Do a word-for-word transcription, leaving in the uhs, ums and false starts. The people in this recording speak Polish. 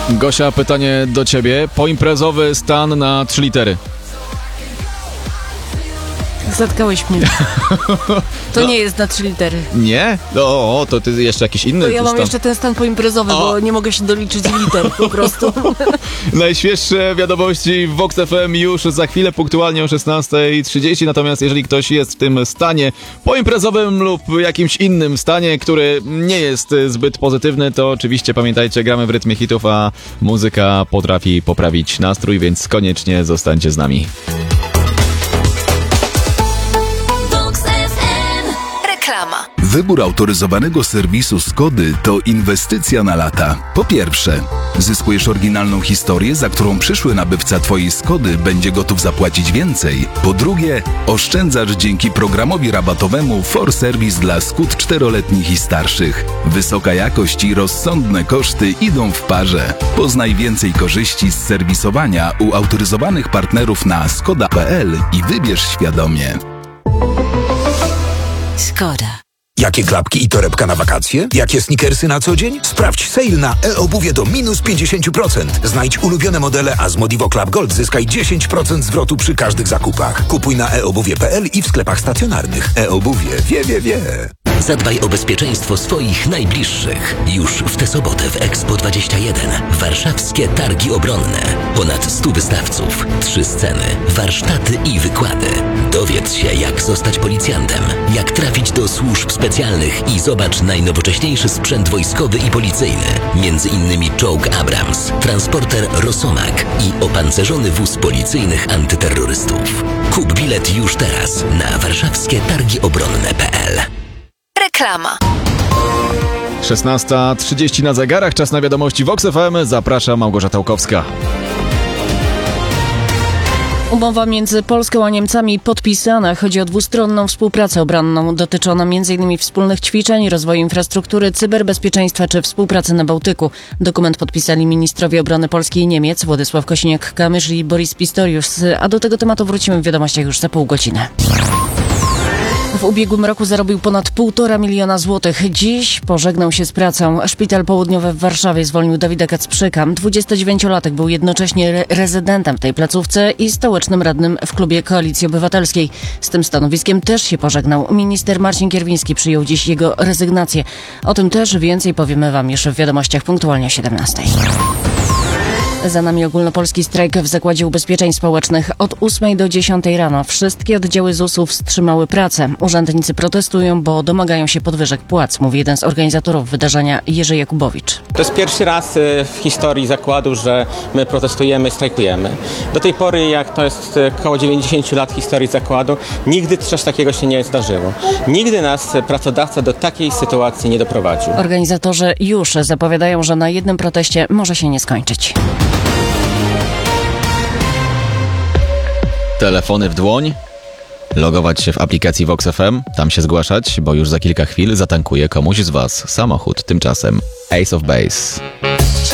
Gosia, pytanie do ciebie. Poimprezowy stan na trzy litery. Zatkałeś mnie. To no. nie jest na trzy litery. Nie? No, o, to ty jeszcze jakiś inny To ja mam stan. jeszcze ten stan poimprezowy, o. bo nie mogę się doliczyć liter po prostu. Najświeższe wiadomości w Vox F M już za chwilę, punktualnie o szesnasta trzydzieści. Natomiast jeżeli ktoś jest w tym stanie poimprezowym lub jakimś innym stanie, który nie jest zbyt pozytywny, to oczywiście pamiętajcie, gramy w rytmie hitów, a muzyka potrafi poprawić nastrój, więc koniecznie zostańcie z nami. Wybór autoryzowanego serwisu Skody to inwestycja na lata. Po pierwsze, zyskujesz oryginalną historię, za którą przyszły nabywca twojej Skody będzie gotów zapłacić więcej. Po drugie, oszczędzasz dzięki programowi rabatowemu For Service dla Skód czteroletnich i starszych. Wysoka jakość i rozsądne koszty idą w parze. Poznaj więcej korzyści z serwisowania u autoryzowanych partnerów na skoda kropka p l i wybierz świadomie. Skoda. Jakie klapki i torebka na wakacje? Jakie sneakersy na co dzień? Sprawdź sale na e-obuwie do minus pięćdziesiąt procent. Znajdź ulubione modele, a z Modivo Club Gold zyskaj dziesięć procent zwrotu przy każdych zakupach. Kupuj na e obuwie kropka p l i w sklepach stacjonarnych. E-obuwie wie, wie, wie. Zadbaj o bezpieczeństwo swoich najbliższych. Już w tę sobotę w Expo dwadzieścia jeden. Warszawskie Targi Obronne. Ponad stu wystawców, trzy sceny, warsztaty i wykłady. Dowiedz się, jak zostać policjantem, jak trafić do służb specjalnych i zobacz najnowocześniejszy sprzęt wojskowy i policyjny. Między innymi czołg Abrams, transporter Rosomak i opancerzony wóz policyjnych antyterrorystów. Kup bilet już teraz na warszawskie targi obronne kropka p l. Reklama. szesnasta trzydzieści na zegarach, czas na wiadomości Vox F M. Zaprasza Małgorzata Łukowska. Umowa między Polską a Niemcami podpisana. Chodzi o dwustronną współpracę obronną. Dotyczy ona między innymi wspólnych ćwiczeń, rozwoju infrastruktury, cyberbezpieczeństwa czy współpracy na Bałtyku. Dokument podpisali ministrowie obrony Polski i Niemiec Władysław Kosiniak-Kamysz i Boris Pistorius. A do tego tematu wrócimy w wiadomościach już za pół godziny. W ubiegłym roku zarobił ponad półtora miliona złotych. Dziś pożegnał się z pracą. Szpital Południowy w Warszawie zwolnił Dawida Kacprzyka. dwudziestodziewięciolatek był jednocześnie re- rezydentem w tej placówce i stołecznym radnym w klubie Koalicji Obywatelskiej. Z tym stanowiskiem też się pożegnał. Minister Marcin Kierwiński przyjął dziś jego rezygnację. O tym też więcej powiemy wam już w wiadomościach punktualnie o siedemnastej. Za nami ogólnopolski strajk w Zakładzie Ubezpieczeń Społecznych. Od ósmej do dziesiątej rano wszystkie oddziały Z U S-u wstrzymały pracę. Urzędnicy protestują, bo domagają się podwyżek płac, mówi jeden z organizatorów wydarzenia, Jerzy Jakubowicz. To jest pierwszy raz w historii zakładu, że my protestujemy, strajkujemy. Do tej pory, jak to jest około dziewięćdziesiąt lat historii zakładu, nigdy coś takiego się nie zdarzyło. Nigdy nas pracodawca do takiej sytuacji nie doprowadził. Organizatorzy już zapowiadają, że na jednym proteście może się nie skończyć. Telefony w dłoń, logować się w aplikacji Vox F M, tam się zgłaszać, bo już za kilka chwil zatankuje komuś z was samochód. Tymczasem Ace of Base.